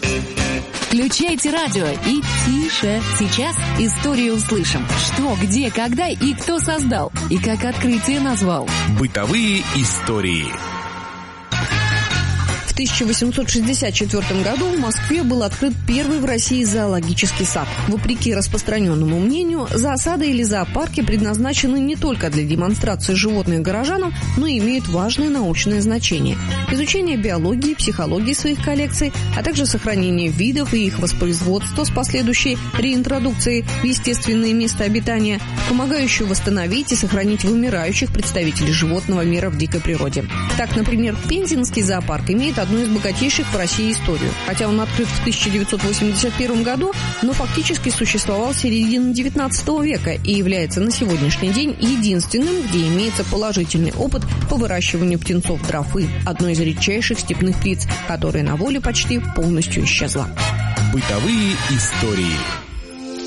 Включайте радио и тише. Сейчас историю услышим. Что, где, когда и кто создал. И как открытие назвал. Бытовые истории. В 1864 году в Москве был открыт первый в России зоологический сад. Вопреки распространенному мнению, зоосады или зоопарки предназначены не только для демонстрации животных горожанам, но и имеют важное научное значение. Изучение биологии, психологии своих коллекций, а также сохранение видов и их воспроизводство с последующей реинтродукцией в естественные места обитания, помогающую восстановить и сохранить вымирающих представителей животного мира в дикой природе. Так, например, Пензенский зоопарк имеет одну из богатейших в России историю. Хотя он открыт в 1981 году, но фактически существовал с середины XIX века и является на сегодняшний день единственным, где имеется положительный опыт по выращиванию птенцов дрофы, одной из редчайших степных птиц, которая на воле почти полностью исчезла. Бытовые истории.